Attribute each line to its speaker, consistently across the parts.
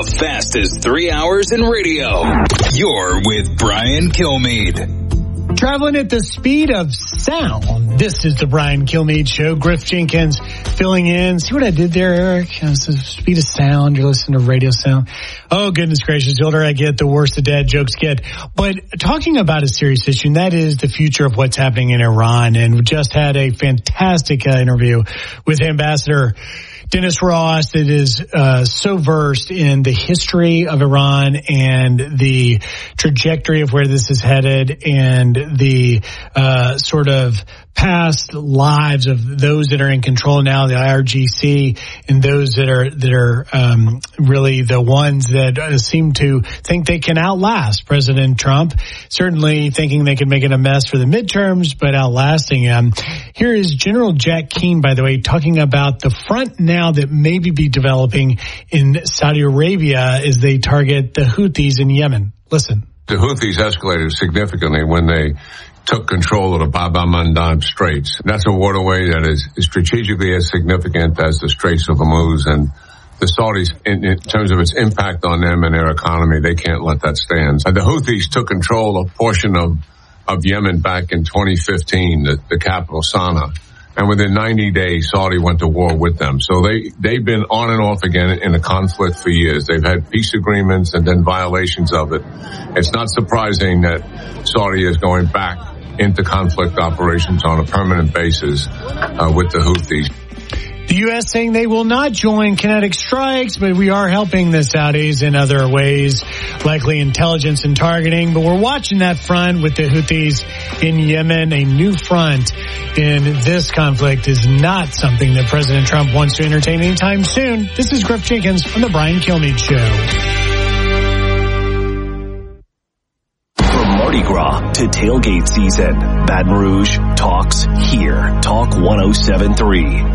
Speaker 1: the fastest 3 hours in radio. You're with Brian Kilmeade.
Speaker 2: Traveling at the speed of sound. This is the Brian Kilmeade Show. Griff Jenkins filling in. See what I did there, Eric? It's the speed of sound. You're listening to radio sound. Oh, goodness gracious. The older I get, the worse the dad jokes get. But talking about a serious issue, and that is the future of what's happening in Iran. And we just had a fantastic interview with Ambassador Dennis Ross that is so versed in the history of Iran and the trajectory of where this is headed and the sort of past lives of those that are in control now, the IRGC, and those that are really the ones that seem to think they can outlast President Trump. Certainly thinking they can make it a mess for the midterms, but outlasting him. Here is General Jack Keane, by the way, talking about the front now that maybe be developing in Saudi Arabia as they target the Houthis in Yemen. Listen.
Speaker 3: The Houthis escalated significantly when they took control of the Bab el-Mandab Straits. That's a waterway that is strategically as significant as the Straits of Hormuz, and the Saudis, in terms of its impact on them and their economy, they can't let that stand. The Houthis took control of a portion of Yemen back in 2015, the capital Sana'a. And within 90 days, Saudi went to war with them. So they've been on and off again in a conflict for years. They've had peace agreements and then violations of it. It's not surprising that Saudi is going back into conflict operations on a permanent basis with the Houthis.
Speaker 2: The U.S. saying they will not join kinetic strikes, but we are helping the Saudis in other ways, likely intelligence and targeting. But we're watching that front with the Houthis in Yemen. A new front in this conflict is not something that President Trump wants to entertain anytime soon. This is Griff Jenkins on the Brian Kilmeade Show.
Speaker 4: Mardi Gras to tailgate season, Baton Rouge talks here. Talk 107.3.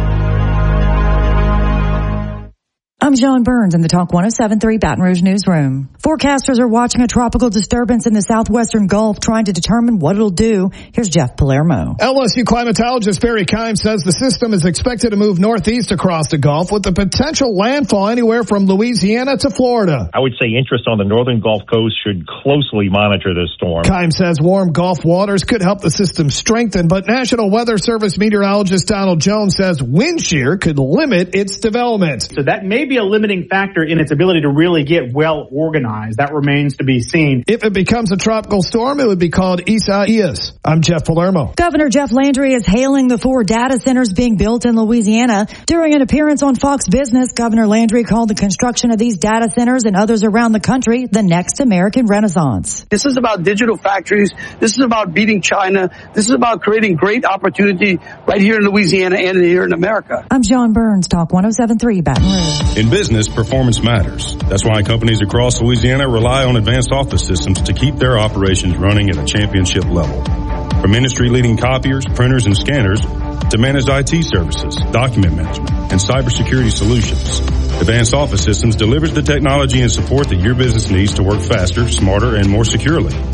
Speaker 5: I'm John Burns in the Talk 107.3 Baton Rouge newsroom. Forecasters are watching a tropical disturbance in the southwestern Gulf, trying to determine what it'll do. Here's Jeff Palermo.
Speaker 6: LSU climatologist Barry Kimes says the system is expected to move northeast across the Gulf with the potential landfall anywhere from Louisiana to Florida.
Speaker 7: I would say interest on the northern Gulf Coast should closely monitor this storm.
Speaker 6: Kimes says warm Gulf waters could help the system strengthen, but National Weather Service meteorologist Donald Jones says wind shear could limit its development.
Speaker 8: So that may be a limiting factor in its ability to really get well organized. That remains to be seen.
Speaker 6: If it becomes a tropical storm, it would be called Isaias. I'm Jeff Palermo.
Speaker 5: Governor Jeff Landry is hailing the 4 data centers being built in Louisiana. During an appearance on Fox Business, Governor Landry called the construction of these data centers and others around the country the next American Renaissance.
Speaker 9: This is about digital factories. This is about beating China. This is about creating great opportunity right here in Louisiana and here in America.
Speaker 5: I'm John Burns, Talk 107.3 Baton Rouge.
Speaker 10: In business, performance matters. That's why companies across Louisiana rely on Advanced Office Systems to keep their operations running at a championship level. From industry-leading copiers, printers, and scanners to managed IT services, document management, and cybersecurity solutions, Advanced Office Systems delivers the technology and support that your business needs to work faster, smarter, and more securely.